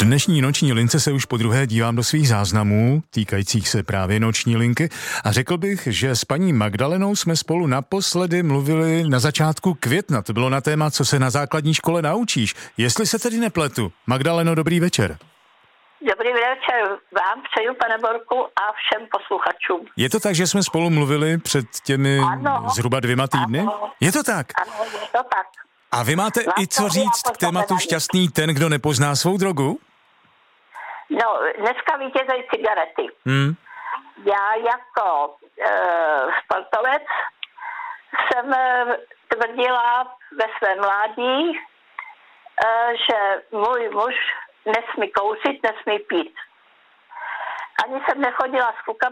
dnešní noční lince se už podruhé dívám do svých záznamů, týkajících se právě noční linky, a řekl bych, že s paní Magdalenou jsme spolu naposledy mluvili na začátku května. To bylo na téma, co se na základní škole naučíš. Jestli se tedy nepletu. Magdaleno, dobrý večer. Dobrý večer vám přeju, pane Borku, a všem posluchačům. Je to tak, že jsme spolu mluvili před těmi zhruba 2 týdny? Ano. Je to tak? Ano, je to tak. A vy máte i co říct k tématu šťastný ten, kdo nepozná svou drogu? No, dneska vítězejí cigarety. Já jako sportovec jsem tvrdila ve svém mládí, že můj muž nesmí kouřit, nesmí pít. Ani jsem nechodila s klukami